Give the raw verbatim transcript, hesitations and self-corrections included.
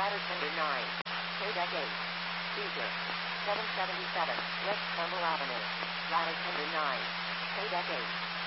Ladder Tender nine. Kodak eight. Caesar. seven seventy-seven. West Trumbull Avenue. Ladder Tender nine. Kodak eight.